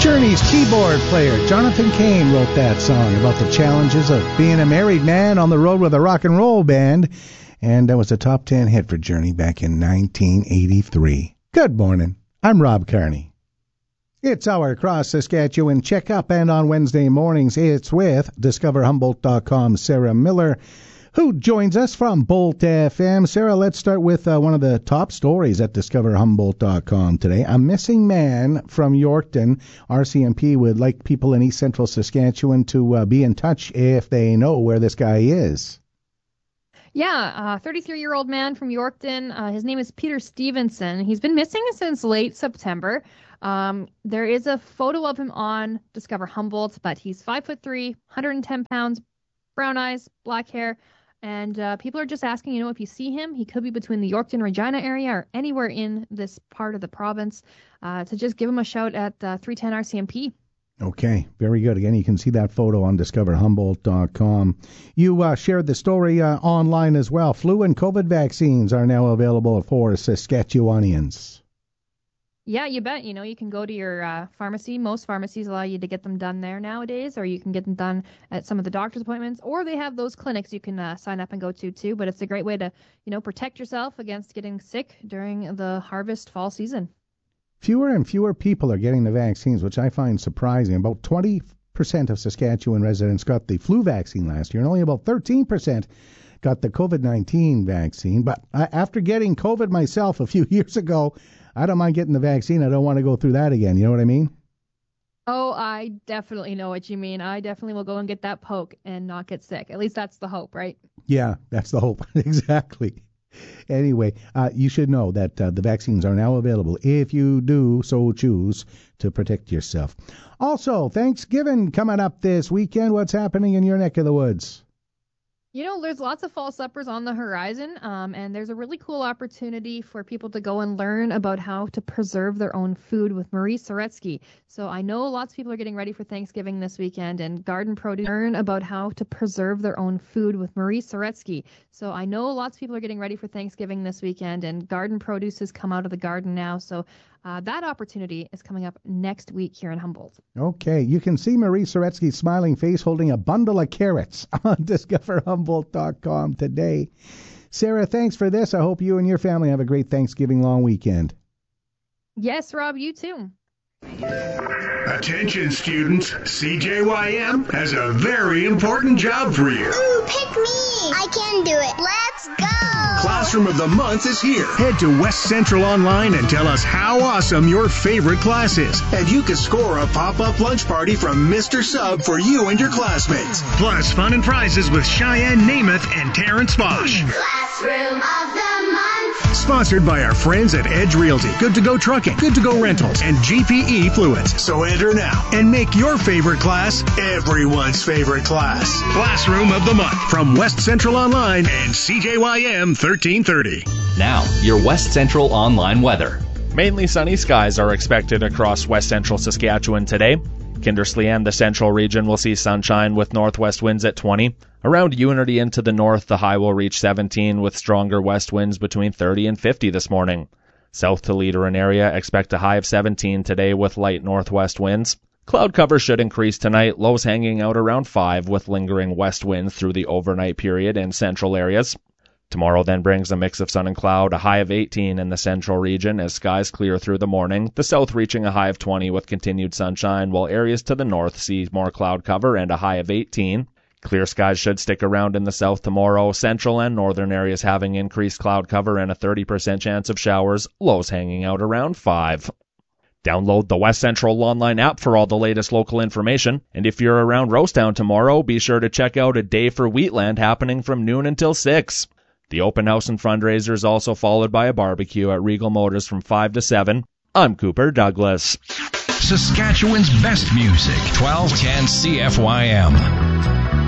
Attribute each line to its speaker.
Speaker 1: Journey's keyboard player Jonathan Cain wrote that song about the challenges of being a married man on the road with a rock and roll band, and that was a top 10 hit for Journey back in 1983. Good morning, I'm Rob Carney. It's our Cross Saskatchewan Checkup, and on Wednesday mornings it's with DiscoverHumboldt.com's Sarah Miller, who joins us from Bolt FM. Sarah, let's start with one of the top stories at DiscoverHumboldt.com today. A missing man from Yorkton. RCMP would like people in East Central Saskatchewan to be in touch if they know where this guy is.
Speaker 2: Yeah, a 33-year-old man from Yorkton. His name is Peter Stevenson. He's been missing since late September. There is a photo of him on Discover Humboldt, but he's 5'3", 110 pounds, brown eyes, black hair. And people are just asking, if you see him, he could be between the Yorkton-Regina area or anywhere in this part of the province, to just give him a shout at 310 RCMP. Okay, very good. Again, you can see that photo on DiscoverHumboldt.com. You shared the story online as well. Flu and COVID vaccines are now available for Saskatchewanians. Yeah, you bet. You can go to your pharmacy. Most pharmacies allow you to get them done there nowadays, or you can get them done at some of the doctor's appointments, or they have those clinics you can sign up and go to too. But it's a great way to, protect yourself against getting sick during the harvest fall season. Fewer and fewer people are getting the vaccines, which I find surprising. About 20% of Saskatchewan residents got the flu vaccine last year, and only about 13% got the COVID-19 vaccine. But after getting COVID myself a few years ago, I don't mind getting the vaccine. I don't want to go through that again. You know what I mean? Oh, I definitely know what you mean. I definitely will go and get that poke and not get sick. At least that's the hope, right? Yeah, that's the hope. Exactly. Anyway, you should know that the vaccines are now available if you do so choose to protect yourself. Also, Thanksgiving coming up this weekend. What's happening in your neck of the woods? There's lots of fall suppers on the horizon, and there's a really cool opportunity for people to go and learn about how to preserve their own food with Marie Soretsky. So I know lots of people are getting ready for Thanksgiving this weekend, and garden produce. Learn about how to preserve their own food with Marie Soretsky. So I know lots of people are getting ready for Thanksgiving this weekend, and garden produce has come out of the garden now. So that opportunity is coming up next week here in Humboldt. Okay, you can see Marie Soretsky's smiling face holding a bundle of carrots on DiscoverHumboldt.com today. Sarah, thanks for this. I hope you and your family have a great Thanksgiving long weekend. Yes, Rob, you too.
Speaker 3: Attention students, CJYM has a very important job for you.
Speaker 4: Ooh, pick me! I can do it. Let's go!
Speaker 3: Classroom of the Month is here. Head to West Central Online and tell us how awesome your favorite class is. And you can score a pop-up lunch party from Mr. Sub for you and your classmates. Plus fun and prizes with Cheyenne Namath and Terrence Bosch.
Speaker 4: Classroom of the Month.
Speaker 3: Sponsored by our friends at Edge Realty, Good to Go Trucking, Good to Go Rentals, and GPE Fluids. So enter now and make your favorite class everyone's favorite class. Classroom of the Month from West Central Online and CJYM 1330.
Speaker 5: Now, your West Central Online weather.
Speaker 6: Mainly sunny skies are expected across West Central Saskatchewan today. Kindersley and the central region will see sunshine with northwest winds at 20. Around Unity and to the north, the high will reach 17 with stronger west winds between 30 and 50 this morning. South to Leader and area expect a high of 17 today with light northwest winds. Cloud cover should increase tonight, lows hanging out around 5 with lingering west winds through the overnight period in central areas. Tomorrow then brings a mix of sun and cloud, a high of 18 in the central region as skies clear through the morning, the south reaching a high of 20 with continued sunshine, while areas to the north see more cloud cover and a high of 18. Clear skies should stick around in the south tomorrow, central and northern areas having increased cloud cover and a 30% chance of showers, lows hanging out around 5. Download the West Central Online app for all the latest local information, and if you're around Rosetown tomorrow, be sure to check out a Day for Wheatland happening from noon until 6. The open house and fundraiser is also followed by a barbecue at Regal Motors from 5 to 7. I'm Cooper Douglas.
Speaker 7: Saskatchewan's best music, 1210 CFYM.